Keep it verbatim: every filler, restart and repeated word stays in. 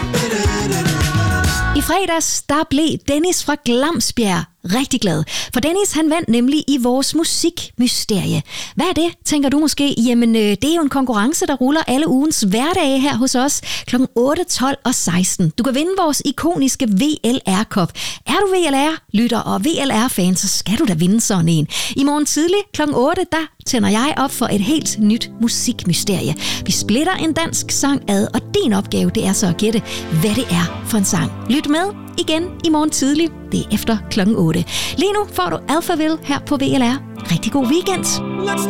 I fredags, der blev Dennis fra Glamsbjerg rigtig glad. For Dennis, han vandt nemlig i vores musikmysterie. Hvad er det, tænker du måske? Jamen, det er jo en konkurrence, der ruller alle ugens hverdage her hos os klokken otte, tolv og seksten. Du kan vinde vores ikoniske V L R-kop. Er du V L R-lytter og V L R-fan, så skal du da vinde sådan en. I morgen tidlig klokken otte, der tænder jeg op for et helt nyt musikmysterie. Vi splitter en dansk sang ad, og din opgave, det er så at gætte, hvad det er for en sang. Lyt med igen i morgen tidlig. Det er efter klokken otte. Lige nu får du Alphaville her på V L R. Rigtig god weekend.